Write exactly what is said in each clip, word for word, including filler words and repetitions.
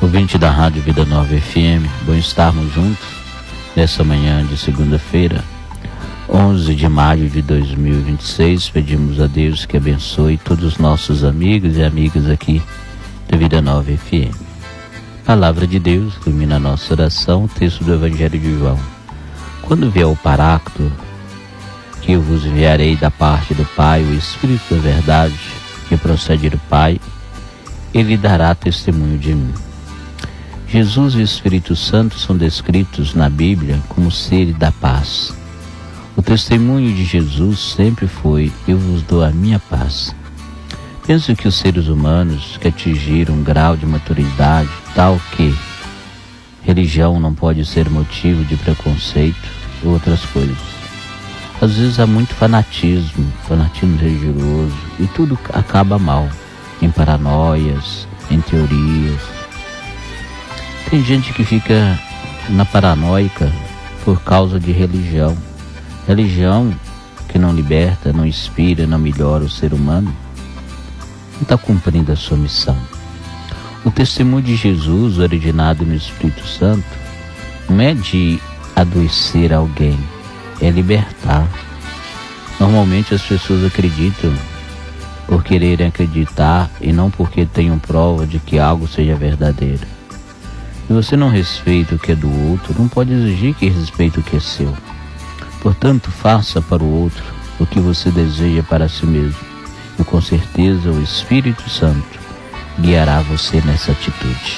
Ouvinte da Rádio Vida Nova F M, bom estarmos juntos nessa manhã de segunda-feira, onze de maio de dois mil e vinte e seis. Pedimos a Deus que abençoe todos os nossos amigos e amigas aqui da Vida Nova F M. Palavra de Deus ilumina a nossa oração, texto do Evangelho de João. Quando vier o Paráclito, que eu vos enviarei da parte do Pai, o Espírito da verdade, que procede do Pai, ele dará testemunho de mim. Jesus e o Espírito Santo são descritos na Bíblia como seres da paz. O testemunho de Jesus sempre foi: eu vos dou a minha paz. Penso que os seres humanos que atingiram um grau de maturidade tal que religião não pode ser motivo de preconceito ou outras coisas. Às vezes há muito fanatismo, fanatismo religioso, e tudo acaba mal, em paranoias, em teorias. Tem gente que fica na paranoica por causa de religião. Religião que não liberta, não inspira, não melhora o ser humano, não está cumprindo a sua missão. O testemunho de Jesus, originado no Espírito Santo, não é de adoecer alguém, é libertar. Normalmente as pessoas acreditam por quererem acreditar e não porque tenham prova de que algo seja verdadeiro. Se você não respeita o que é do outro, não pode exigir que respeite o que é seu. Portanto, faça para o outro o que você deseja para si mesmo. E com certeza o Espírito Santo guiará você nessa atitude.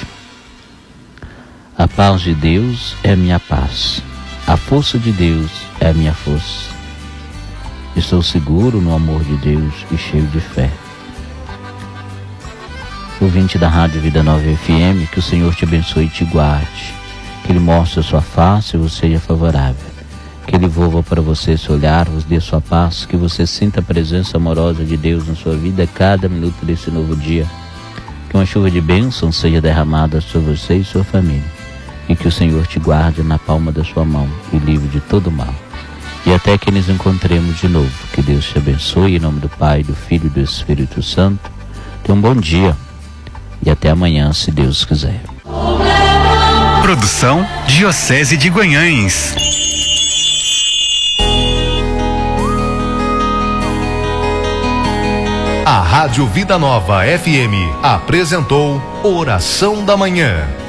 A paz de Deus é a minha paz. A força de Deus é a minha força. Estou seguro no amor de Deus e cheio de fé. Ouvinte da Rádio Vida Nova F M, que o Senhor te abençoe e te guarde, que Ele mostre a sua face e você seja favorável, que Ele volva para você seu olhar, vos dê sua paz, que você sinta a presença amorosa de Deus na sua vida a cada minuto desse novo dia, que uma chuva de bênção seja derramada sobre você e sua família, e que o Senhor te guarde na palma da sua mão e livre de todo mal. E até que nos encontremos de novo, que Deus te abençoe, em nome do Pai, do Filho e do Espírito Santo. Tenha um bom dia e até amanhã, se Deus quiser. Produção Diocese de Guanhães. A Rádio Vida Nova F M apresentou Oração da Manhã.